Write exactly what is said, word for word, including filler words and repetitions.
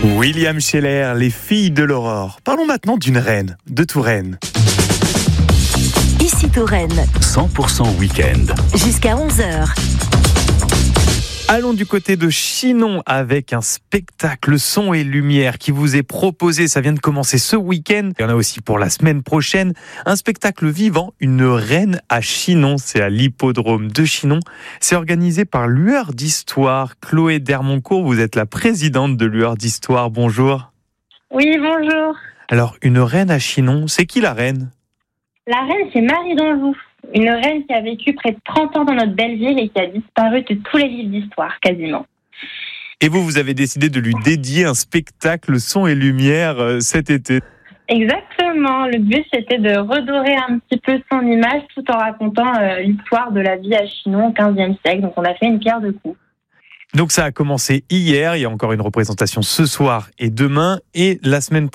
William Scheller, les filles de l'aurore. Parlons maintenant d'une reine, de Touraine. Ici Touraine. cent pour cent week-end. Jusqu'à onze heures. Allons du côté de Chinon avec un spectacle son et lumière qui vous est proposé. Ça vient de commencer ce week-end. Il y en a aussi pour la semaine prochaine. Un spectacle vivant, une reine à Chinon. C'est à l'hippodrome de Chinon. C'est organisé par Lueur d'Histoire. Chloé Dermoncourt, vous êtes la présidente de Lueur d'Histoire. Bonjour. Oui, bonjour. Alors, une reine à Chinon, c'est qui la reine ? La reine, c'est Marie d'Anjou. Une reine qui a vécu près de trente ans dans notre belle ville et qui a disparu de tous les livres d'histoire, quasiment. Et vous, vous avez décidé de lui dédier un spectacle son et lumière euh, cet été. Exactement. Le but, c'était de redorer un petit peu son image tout en racontant euh, l'histoire de la vie à Chinon au quinzième siècle. Donc, on a fait une pierre deux coups. Donc ça a commencé hier, il y a encore une représentation ce soir et demain. Et la semaine